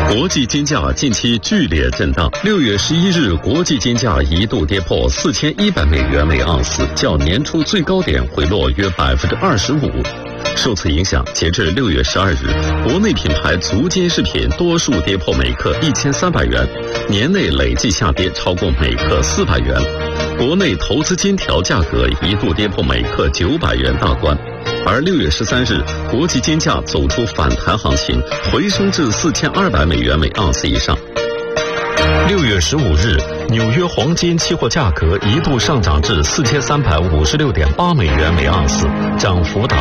国际金价近期剧烈震荡，6月11日国际金价一度跌破4100美元每盎司，较年初最高点回落约25%。受此影响，截至6月12日，国内品牌足金饰品多数跌破每克1300元，年内累计下跌超过每克400元。国内投资金条价格一度跌破每克900元大关。而6月13日，国际金价走出反弹行情，回升至4200美元每盎司以上。6月15日，纽约黄金期货价格一度上涨至4356.8美元每盎司，涨幅达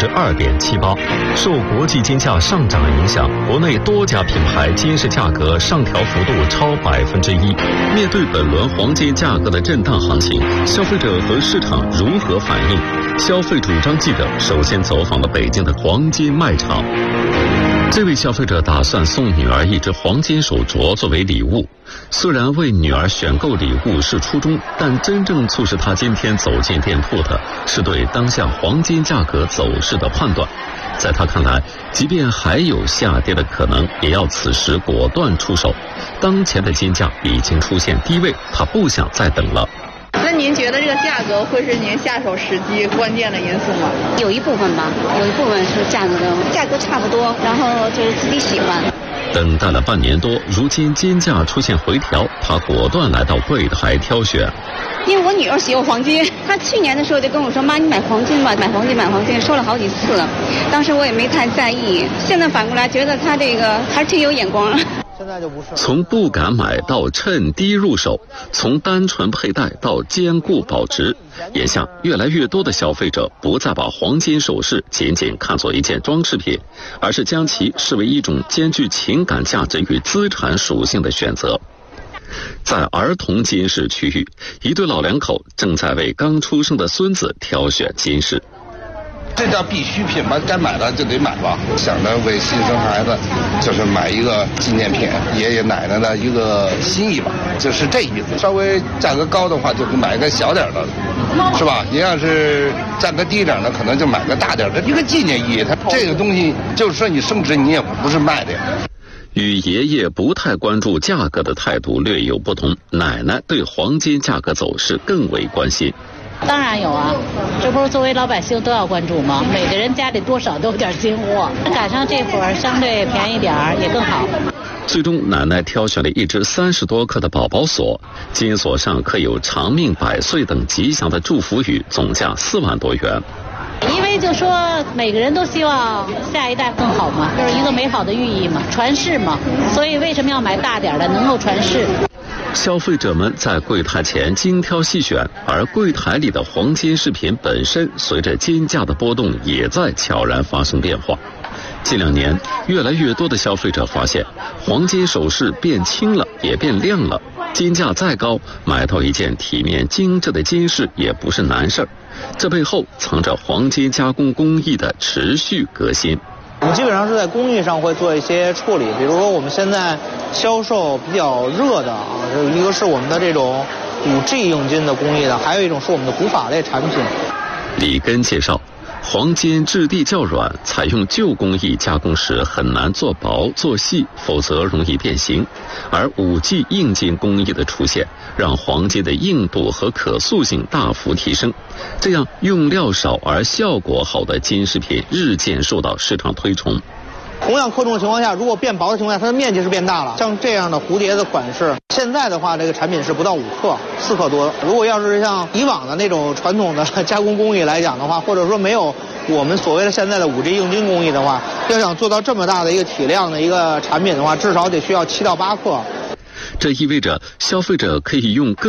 2.78%。受国际金价上涨影响，国内多家品牌金饰价格上调幅度超1%。面对本轮黄金价格的震荡行情，消费者和市场如何反应？消费主张记者首先走访了北京的黄金卖场。这位消费者打算送女儿一只黄金手镯作为礼物。虽然为女儿选购礼物是初衷，但真正促使他今天走进店铺的是对当下黄金价格走势的判断。在他看来，即便还有下跌的可能，也要此时果断出手。当前的金价已经出现低位，他不想再等了。 那您觉得这个价格会是您下手时机关键的因素吗？ 有一部分吧，有一部分是价格差不多，然后就是自己喜欢。 等待了半年多，如今金价出现回调，他果断来到柜台挑选。 因为我女儿喜欢黄金，她去年的时候就跟我说：“妈，你买黄金吧，买黄金，买黄金。”说了好几次，当时我也没太在意。现在反过来觉得她这个还是挺有眼光。 现在就不是从不敢买到趁低入手，从单纯佩戴到坚固保值。眼下越来越多的消费者不再把黄金首饰仅仅看作一件装饰品，而是将其视为一种兼具情感价值与资产属性的选择。在儿童金饰区域，一对老两口正在为刚出生的孙子挑选金饰。 这叫必需品吧，该买的就得买吧。想着为新生孩子，就是买一个纪念品，爷爷奶奶的一个心意吧，就是这意思。稍微价格高的话，就买个小点的，是吧？你要是价格低点的，可能就买个大点的，一个纪念意义。它这个东西，就是说你升值，你也不是卖的呀。 与爷爷不太关注价格的态度略有不同，奶奶对黄金价格走势更为关心。 当然有啊，这不是作为老百姓都要关注吗？每个人家里多少都有点金货，赶上这会儿相对便宜点儿也更好。 最终奶奶挑选了一只30多克的宝宝锁，金锁上刻有长命百岁等吉祥的祝福语，总价4万多元。 因为就说每个人都希望下一代更好嘛，就是一个美好的寓意嘛，传世嘛，所以为什么要买大点的，能够传世。 消费者们在柜台前精挑细选，而柜台里的黄金饰品本身随着金价的波动也在悄然发生变化。近2年，越来越多的消费者发现，黄金首饰变轻了，也变亮了。金价再高，买到一件体面精致的金饰也不是难事儿。这背后藏着黄金加工工艺的持续革新。 我们基本上是在工艺上会做一些处理，比如说我们现在销售比较热的一个是我们的这种5G 硬金的工艺的，还有一种是我们的古法类产品。 李根介绍，黄金质地较软，采用旧工艺加工时很难做薄做细，否则容易变形。而5G 硬金工艺的出现，让黄金的硬度和可塑性大幅提升，这样用料少而效果好的金饰品日渐受到市场推崇。 同样克重的情况下，如果变薄的情况下，它的面积是变大了。像这样的蝴蝶的款式，现在的话，这个产品是不到5克，4克多。如果要是像以往的那种传统的加工工艺来讲的话，或者说没有我们所谓的现在的5G 硬金工艺的话，要想做到这么大的一个体量的一个产品的话，至少得需要7到8克。 这意味着消费者可以用更